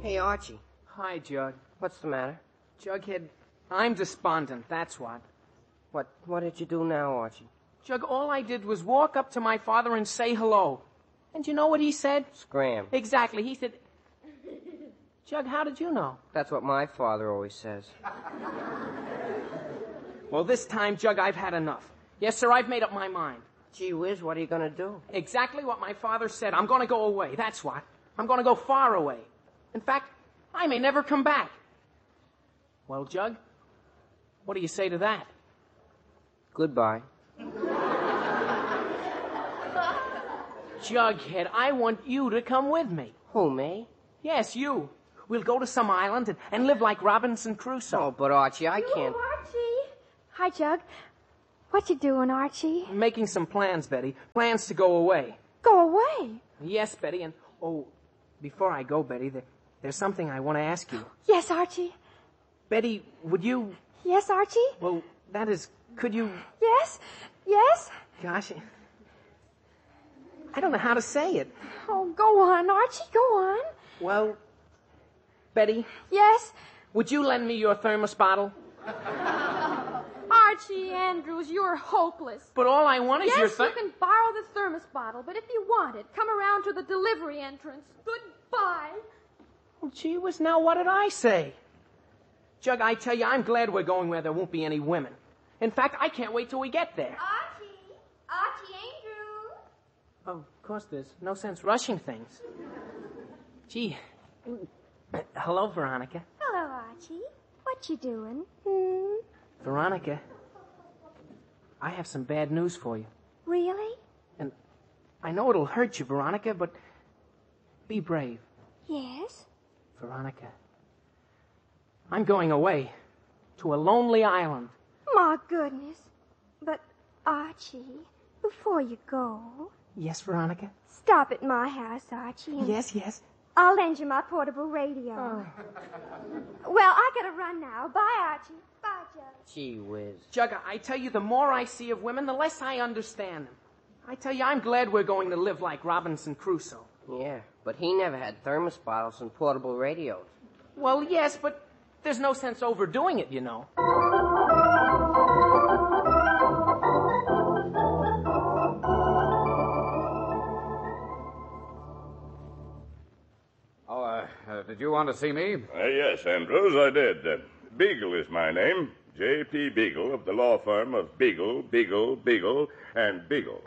Hey, Archie. Hi, Jug. What's the matter? Jughead, I'm despondent, that's what. What did you do now, Archie? Jug, all I did was walk up to my father and say hello. And you know what he said? Scram. Exactly. He said... Jug, how did you know? That's what my father always says. Well, this time, Jug, I've had enough. Yes, sir, I've made up my mind. Gee whiz, what are you gonna do? Exactly what my father said. I'm gonna go away, that's what. I'm gonna go far away. In fact, I may never come back. Well, Jug, what do you say to that? Goodbye. Jughead, I want you to come with me. Who, me? Yes, you. We'll go to some island and live like Robinson Crusoe. Oh, but Archie, I can't... Archie. Hi, Jug. What you doing, Archie? Making some plans, Betty. Plans to go away. Go away? Yes, Betty, and... Oh, before I go, Betty, there's something I want to ask you. Yes, Archie. Betty, would you... Yes, Archie? Well, that is... Could you... Yes? Yes? Gosh, I don't know how to say it. Oh, go on, Archie, go on. Well, Betty, Yes? would you lend me your thermos bottle? Archie Andrews, you're hopeless. But all I want is your Yes, you can borrow the thermos bottle, but if you want it, come around to the delivery entrance. Goodbye. Well, gee whiz, now what did I say? Jug, I tell you, I'm glad we're going where there won't be any women. In fact, I can't wait till we get there. Archie Andrews. Oh, of course, there's no sense rushing things. Gee. Hello, Veronica. Hello, Archie. What you doing? Veronica, I have some bad news for you. Really? And I know it'll hurt you, Veronica, but be brave. Yes? Veronica, I'm going away to a lonely island. My goodness. But, Archie, before you go... Yes, Veronica? Stop at my house, Archie. And Yes. I'll lend you my portable radio. Well, I gotta run now. Bye, Archie. Bye, Jug. Gee whiz. Jug, I tell you, the more I see of women, the less I understand them. I tell you, I'm glad we're going to live like Robinson Crusoe. Yeah, but he never had thermos bottles and portable radios. Well, yes, but there's no sense overdoing it, you know. Did you want to see me? Yes, Andrews, I did. Beagle is my name. J.P. Beagle of the law firm of Beagle, and Beagle.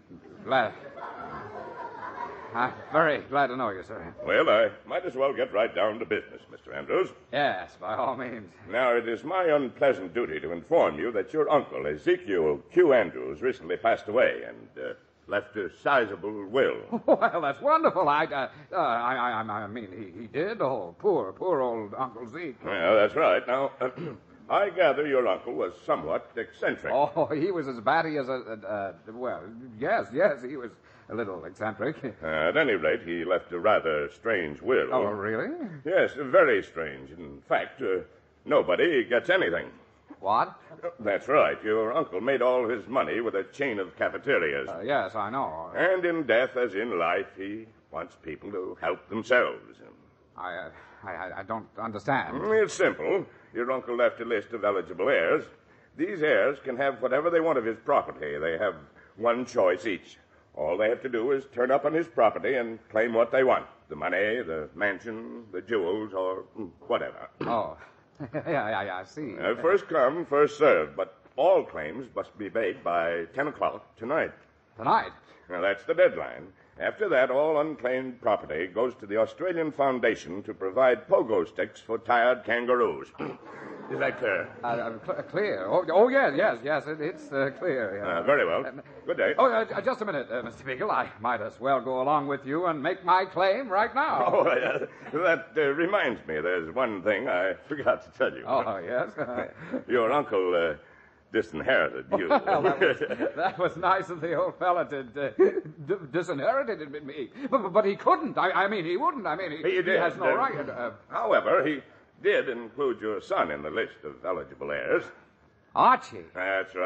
I'm very glad to know you, sir. Well, I might as well get right down to business, Mr. Andrews. Yes, by all means. Now, it is my unpleasant duty to inform you that your uncle, Ezekiel Q. Andrews, recently passed away and left a sizable will. Well, that's wonderful. I mean, he did. Oh, poor old Uncle Zeke. Well, that's right. Now, I gather your uncle was somewhat eccentric. Oh, he was as batty as well, yes, he was a little eccentric. At any rate, he left a rather strange will. Oh, really? Yes, very strange. In fact, nobody gets anything. What? That's right. Your uncle made all his money with a chain of cafeterias. Yes, I know. And in death, as in life, he wants people to help themselves. I don't understand. It's simple. Your uncle left a list of eligible heirs. These heirs can have whatever they want of his property. They have one choice each. All they have to do is turn up on his property and claim what they want. The money, the mansion, the jewels, or whatever. Oh. Yeah, I see. First come, first served, but all claims must be made by 10 o'clock tonight. Tonight? Now, that's the deadline. After that, all unclaimed property goes to the Australian Foundation to provide pogo sticks for tired kangaroos. Is that clear? Clear. Oh, yes, it's clear. Yeah. Very well. Good day. Oh, just a minute, Mr. Beagle. I might as well go along with you and make my claim right now. Oh, that reminds me. There's one thing I forgot to tell you. Oh, yes? Your uncle disinherited you. Well, that was nice of the old fella to disinherited me. But he couldn't. I mean, he wouldn't. I mean, he has no right. However, he did include your son in the list of eligible heirs. Archie? That's right.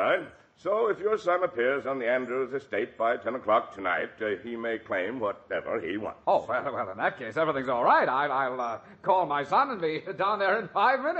So if your son appears on the Andrews estate by 10 o'clock tonight, he may claim whatever he wants. Oh, well, in that case, everything's all right. I'll call my son and be down there in 5 minutes.